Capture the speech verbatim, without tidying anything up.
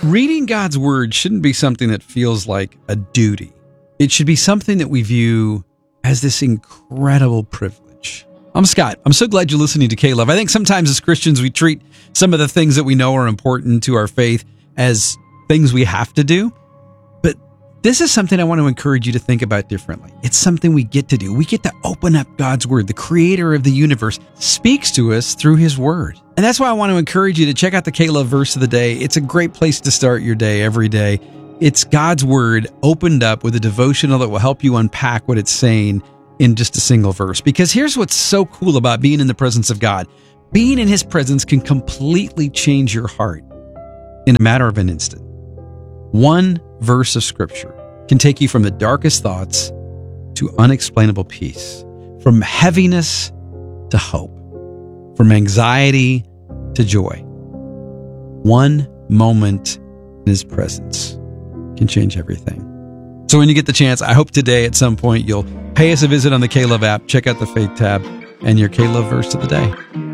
reading God's word shouldn't be something that feels like a duty. It should be something that we view as this incredible privilege. I'm Scott. I'm so glad you're listening to K-Love. I think sometimes as Christians, we treat some of the things that we know are important to our faith as things we have to do. But this is something I want to encourage you to think about differently. It's something we get to do. We get to open up God's word. The creator of the universe speaks to us through his word. And that's why I want to encourage you to check out the K-Love verse of the day. It's a great place to start your day every day. It's God's word opened up with a devotional that will help you unpack what it's saying in just a single verse. Because here's what's so cool about being in the presence of God. Being in his presence can completely change your heart in a matter of an instant. One verse of scripture can take you from the darkest thoughts to unexplainable peace, from heaviness to hope, from anxiety to joy. One moment in his presence can change everything. So when you get the chance, I hope today at some point you'll pay us a visit on the K-Love app, check out the Faith tab, and your K-Love verse of the day.